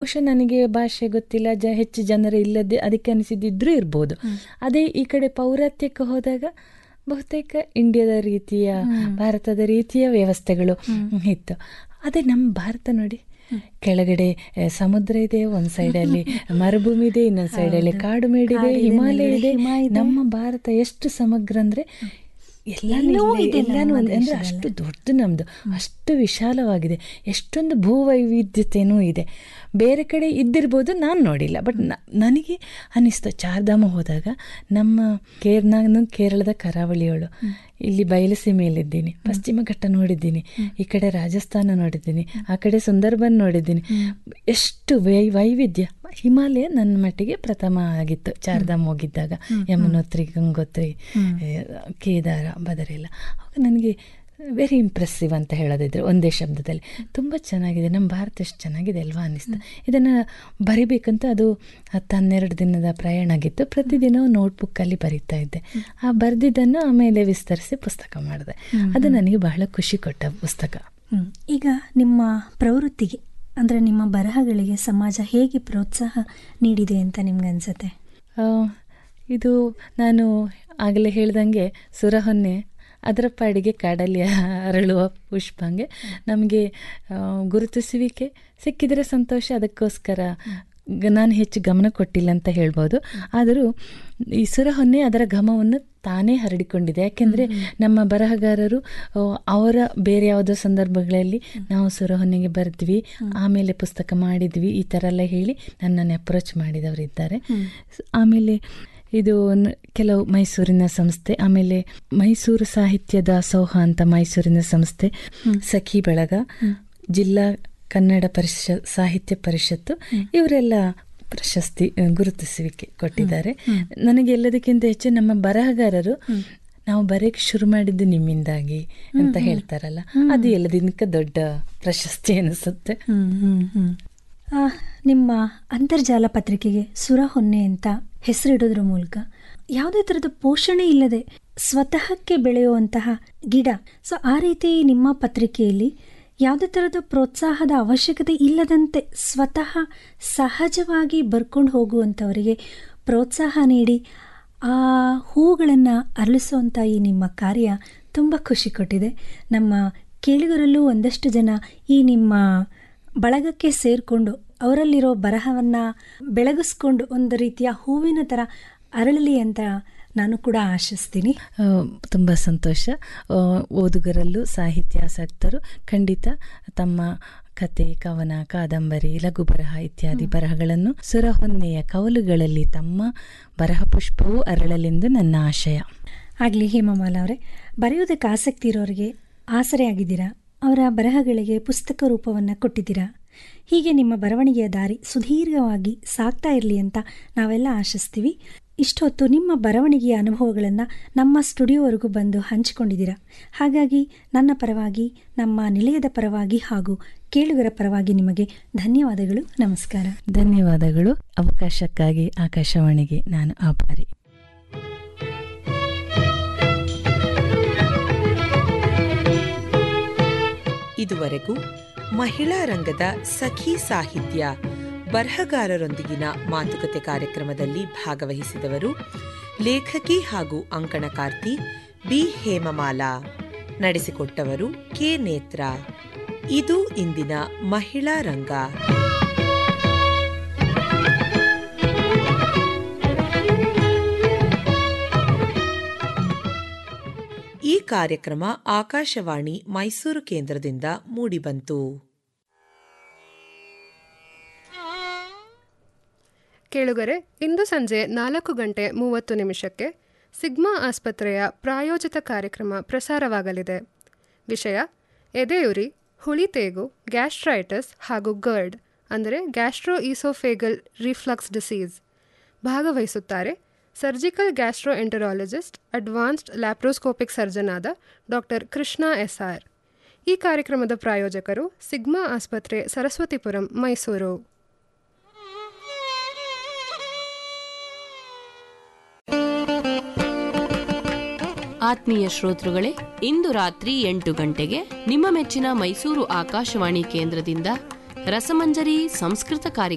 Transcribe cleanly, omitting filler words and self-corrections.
ಬಹುಶಃ ನನಗೆ ಭಾಷೆ ಗೊತ್ತಿಲ್ಲ, ಹೆಚ್ಚು ಜನರು ಇಲ್ಲದೆ ಅದಕ್ಕೆ ಅನಿಸಿದ್ರೂ ಇರ್ಬೋದು. ಅದೇ ಈ ಕಡೆ ಪೌರಾತ್ಯಕ್ಕೆ ಹೋದಾಗ ಬಹುತೇಕ ಇಂಡಿಯಾದ ರೀತಿಯ, ಭಾರತದ ರೀತಿಯ ವ್ಯವಸ್ಥೆಗಳು ಇತ್ತು. ಅದೇ ನಮ್ಮ ಭಾರತ ನೋಡಿ, ಕೆಳಗಡೆ ಸಮುದ್ರ ಇದೆ, ಒಂದ್ ಸೈಡಲ್ಲಿ ಮರುಭೂಮಿ ಇದೆ, ಇನ್ನೊಂದ್ ಸೈಡಲ್ಲಿ ಕಾಡು ಮೇಡಿದೆ, ಹಿಮಾಲಯ ಇದೆ. ನಮ್ಮ ಭಾರತ ಎಷ್ಟು ಸಮಗ್ರ ಅಂದ್ರೆ ಎಲ್ಲಾನು ಅಂದ್ರೆ ಅಷ್ಟು ದೊಡ್ಡ, ನಮ್ದು ಅಷ್ಟು ವಿಶಾಲವಾಗಿದೆ, ಎಷ್ಟೊಂದು ಭೂವೈವಿಧ್ಯತೆನೂ ಇದೆ. ಬೇರೆ ಕಡೆ ಇದ್ದಿರ್ಬೋದು, ನಾನು ನೋಡಿಲ್ಲ. ಬಟ್ ನನಗೆ ಅನ್ನಿಸ್ತು ಚಾರ್ಧಾಮ ಹೋದಾಗ, ನಾನು ಕೇರಳದ ಕರಾವಳಿಯವಳು, ಇಲ್ಲಿ ಬಯಲುಸೀಮೆಯಲ್ಲಿದ್ದೀನಿ, ಪಶ್ಚಿಮ ಘಟ್ಟ ನೋಡಿದ್ದೀನಿ, ಈ ಕಡೆ ರಾಜಸ್ಥಾನ ನೋಡಿದ್ದೀನಿ, ಆ ಕಡೆ ಸುಂದರ್ಬನ್ ನೋಡಿದ್ದೀನಿ. ಎಷ್ಟು ವೈವಿಧ್ಯ. ಹಿಮಾಲಯ ನನ್ನ ಮಟ್ಟಿಗೆ ಪ್ರಥಮ ಆಗಿತ್ತು ಚಾರ್ಧಾಮ್ ಹೋಗಿದ್ದಾಗ, ಯಮುನೋತ್ರಿ, ಗಂಗೋತ್ರಿ, ಕೇದಾರ, ಬದರೆಲ್ಲ. ಆವಾಗ ನನಗೆ ವೆರಿ ಇಂಪ್ರೆಸಿವ್ ಅಂತ ಹೇಳೋದಿದ್ರೆ ಒಂದೇ ಶಬ್ದದಲ್ಲಿ ತುಂಬ ಚೆನ್ನಾಗಿದೆ. ನಮ್ಮ ಭಾರತ ಎಷ್ಟು ಚೆನ್ನಾಗಿದೆ ಅಲ್ವಾ ಅನ್ನಿಸ್ತು. ಇದನ್ನು ಬರಿಬೇಕಂತ ಅದು 10-12 ದಿನದ ಪ್ರಯಾಣ ಆಗಿತ್ತು. ಪ್ರತಿದಿನ ನೋಟ್ಬುಕ್ಕಲ್ಲಿ ಬರಿತಾ ಇದ್ದೆ. ಆ ಬರೆದಿದ್ದನ್ನು ಆಮೇಲೆ ವಿಸ್ತರಿಸಿ ಪುಸ್ತಕ ಮಾಡಿದೆ. ಅದು ನನಗೆ ಬಹಳ ಖುಷಿ ಕೊಟ್ಟ ಪುಸ್ತಕ. ಈಗ ನಿಮ್ಮ ಪ್ರವೃತ್ತಿಗೆ ಅಂದರೆ ನಿಮ್ಮ ಬರಹಗಳಿಗೆ ಸಮಾಜ ಹೇಗೆ ಪ್ರೋತ್ಸಾಹ ನೀಡಿದೆ ಅಂತ ನಿಮ್ಗೆ ಅನ್ಸುತ್ತೆ? ಇದು ನಾನು ಆಗಲೇ ಹೇಳ್ದಂಗೆ ಸುರಹೊನ್ನೆ ಅದರ ಪಾಡಿಗೆ ಕಾಡಲ್ಲಿ ಅರಳುವ ಪುಷ್ಪಂಗೆ ನಮಗೆ ಗುರುತಿಸುವಿಕೆ ಸಿಕ್ಕಿದರೆ ಸಂತೋಷ. ಅದಕ್ಕೋಸ್ಕರ ನಾನು ಹೆಚ್ಚು ಗಮನ ಕೊಟ್ಟಿಲ್ಲ ಅಂತ ಹೇಳ್ಬೋದು. ಆದರೂ ಈ ಸುರಹೊನ್ನೆ ಅದರ ಘಮವನ್ನು ತಾನೇ ಹರಡಿಕೊಂಡಿದೆ. ಯಾಕೆಂದರೆ ನಮ್ಮ ಬರಹಗಾರರು ಅವರ ಬೇರೆ ಯಾವುದೋ ಸಂದರ್ಭಗಳಲ್ಲಿ ನಾವು ಸುರಹೊನ್ನೆಗೆ ಬರೆದ್ವಿ, ಆಮೇಲೆ ಪುಸ್ತಕ ಮಾಡಿದ್ವಿ, ಈ ಥರ ಎಲ್ಲ ಹೇಳಿ ನನ್ನನ್ನು ಅಪ್ರೋಚ್ ಮಾಡಿದವರಿದ್ದಾರೆ. ಆಮೇಲೆ ಇದು ಕೆಲವು ಮೈಸೂರಿನ ಸಂಸ್ಥೆ, ಆಮೇಲೆ ಮೈಸೂರು ಸಾಹಿತ್ಯದ ಸೌಹ ಅಂತ ಮೈಸೂರಿನ ಸಂಸ್ಥೆ, ಸಖಿ ಬಳಗ, ಜಿಲ್ಲಾ ಕನ್ನಡ ಸಾಹಿತ್ಯ ಪರಿಷತ್ತು, ಇವರೆಲ್ಲ ಪ್ರಶಸ್ತಿ ಗುರುತಿಸುವಿಕೆ ಕೊಟ್ಟಿದ್ದಾರೆ. ನನಗೆ ಎಲ್ಲದಕ್ಕಿಂತ ಹೆಚ್ಚು ನಮ್ಮ ಬರಹಗಾರರು ನಾವು ಬರೆಯಕ್ಕೆ ಶುರು ಮಾಡಿದ್ದು ನಿಮ್ಮಿಂದಾಗಿ ಅಂತ ಹೇಳ್ತಾರಲ್ಲ, ಅದು ಎಲ್ಲದಕ್ಕಿಂತ ದೊಡ್ಡ ಪ್ರಶಸ್ತಿ ಅನಿಸುತ್ತೆ. ನಿಮ್ಮ ಅಂತರ್ಜಾಲ ಪತ್ರಿಕೆಗೆ ಸುರಹೊನ್ನೆ ಅಂತ ಹೆಸರಿಡೋದ್ರ ಮೂಲಕ ಯಾವುದೇ ಥರದ ಪೋಷಣೆ ಇಲ್ಲದೆ ಸ್ವತಃಕ್ಕೆ ಬೆಳೆಯುವಂತಹ ಗಿಡ. ಸೊ ಆ ರೀತಿ ನಿಮ್ಮ ಪತ್ರಿಕೆಯಲ್ಲಿ ಯಾವುದೇ ಥರದ ಪ್ರೋತ್ಸಾಹದ ಅವಶ್ಯಕತೆ ಇಲ್ಲದಂತೆ ಸ್ವತಃ ಸಹಜವಾಗಿ ಬರ್ಕೊಂಡು ಹೋಗುವಂಥವರಿಗೆ ಪ್ರೋತ್ಸಾಹ ನೀಡಿ ಆ ಹೂಗಳನ್ನು ಅರಳಿಸುವಂಥ ಈ ನಿಮ್ಮ ಕಾರ್ಯ ತುಂಬ ಖುಷಿ ಕೊಟ್ಟಿದೆ. ನಮ್ಮ ಕೇಳುಗರಲ್ಲೂ ಒಂದಷ್ಟು ಜನ ಈ ನಿಮ್ಮ ಬಳಗಕ್ಕೆ ಸೇರಿಕೊಂಡು ಅವರಲ್ಲಿರೋ ಬರಹವನ್ನು ಬೆಳಗಿಸ್ಕೊಂಡು ಒಂದು ರೀತಿಯ ಹೂವಿನ ಥರ ಅರಳಲಿ ಅಂತ ನಾನು ಕೂಡ ಆಶಿಸ್ತೀನಿ. ತುಂಬ ಸಂತೋಷ. ಓದುಗರಲ್ಲೂ ಸಾಹಿತ್ಯಾಸಕ್ತರು ಖಂಡಿತ ತಮ್ಮ ಕತೆ, ಕವನ, ಕಾದಂಬರಿ, ಲಘು ಬರಹ ಇತ್ಯಾದಿ ಬರಹಗಳನ್ನು ಸುರಹೊನ್ನೆಯ ಕವಲುಗಳಲ್ಲಿ ತಮ್ಮ ಬರಹ ಪುಷ್ಪವೂ ಅರಳಲೆಂದು ನನ್ನ ಆಶಯ. ಆಗಲಿ ಹೇಮಮಾಲಾ ಅವರೇ, ಬರೆಯೋದಕ್ಕೆ ಆಸಕ್ತಿ ಇರೋರಿಗೆ ಆಸರೆ ಆಗಿದ್ದೀರಾ, ಅವರ ಬರಹಗಳಿಗೆ ಪುಸ್ತಕ ರೂಪವನ್ನು ಕೊಟ್ಟಿದ್ದೀರಾ. ಹೀಗೆ ನಿಮ್ಮ ಬರವಣಿಗೆಯ ದಾರಿ ಸುದೀರ್ಘವಾಗಿ ಸಾಗ್ತಾ ಇರಲಿ ಅಂತ ನಾವೆಲ್ಲ ಆಶಿಸ್ತೀವಿ. ಇಷ್ಟೊತ್ತು ನಿಮ್ಮ ಬರವಣಿಗೆಯ ಅನುಭವಗಳನ್ನು ನಮ್ಮ ಸ್ಟುಡಿಯೋವರೆಗೂ ಬಂದು ಹಂಚಿಕೊಂಡಿದ್ದೀರಾ. ಹಾಗಾಗಿ ನನ್ನ ಪರವಾಗಿ, ನಮ್ಮ ನಿಲಯದ ಪರವಾಗಿ ಹಾಗೂ ಕೇಳುಗರ ಪರವಾಗಿ ನಿಮಗೆ ಧನ್ಯವಾದಗಳು. ನಮಸ್ಕಾರ. ಧನ್ಯವಾದಗಳು. ಅವಕಾಶಕ್ಕಾಗಿ ಆಕಾಶವಾಣಿಗೆ ನಾನು ಆಭಾರಿ. ಇದುವರೆಗೂ ಮಹಿಳಾ ರಂಗದ ಸಖಿ ಸಾಹಿತ್ಯ ಬರಹಗಾರರೊಂದಿಗಿನ ಮಾತುಕತೆ ಕಾರ್ಯಕ್ರಮದಲ್ಲಿ ಭಾಗವಹಿಸಿದವರು ಲೇಖಕಿ ಹಾಗೂ ಅಂಕಣಕಾರ್ತಿ ಬಿ ಹೇಮಮಾಲಾ. ನಡೆಸಿಕೊಟ್ಟವರು ಕೆ ನೇತ್ರ. ಇದು ಇಂದಿನ ಮಹಿಳಾ ರಂಗ. ಈ ಕಾರ್ಯಕ್ರಮ ಆಕಾಶವಾಣಿ ಮೈಸೂರು ಕೇಂದ್ರದಿಂದ ಮೂಡಿಬಂತು. ಕೇಳುಗರೆ, ಇಂದು ಸಂಜೆ 4:30 ಸಿಗ್ಮಾ ಆಸ್ಪತ್ರೆಯ ಪ್ರಾಯೋಜಿತ ಕಾರ್ಯಕ್ರಮ ಪ್ರಸಾರವಾಗಲಿದೆ. ವಿಷಯ ಎದೆಯುರಿ, ಹುಳಿತೇಗು, ಗ್ಯಾಸ್ಟ್ರೈಟಿಸ್ ಹಾಗೂ ಗರ್ಡ್ ಅಂದರೆ ಗ್ಯಾಸ್ಟ್ರೋ ಈಸೋಫೇಗಲ್ ರಿಫ್ಲಕ್ಸ್ ಡಿಸೀಸ್. ಭಾಗವಹಿಸುತ್ತಾರೆ ಸರ್ಜಿಕಲ್ ಗ್ಯಾಸ್ಟ್ರೋಎಂಟರಾಲಜಿಸ್ಟ್, ಅಡ್ವಾನ್ಸ್ಡ್ ಲ್ಯಾಪ್ರೋಸ್ಕೋಪಿಕ್ ಸರ್ಜನ್ ಆದ ಡಾಕ್ಟರ್ ಕೃಷ್ಣ SR. ಈ ಕಾರ್ಯಕ್ರಮದ ಪ್ರಾಯೋಜಕರು ಸಿಗ್ಮಾ ಆಸ್ಪತ್ರೆ, ಸರಸ್ವತಿಪುರಂ, ಮೈಸೂರು. ಆತ್ಮೀಯ ಶ್ರೋತೃಗಳೇ, ಇಂದು ರಾತ್ರಿ 8 ಗಂಟೆಗೆ ನಿಮ್ಮ ಮೆಚ್ಚಿನ ಮೈಸೂರು ಆಕಾಶವಾಣಿ ಕೇಂದ್ರದಿಂದ ರಸಮಂಜರಿ ಸಂಸ್ಕೃತ ಕಾರ್ಯಕ್ರಮ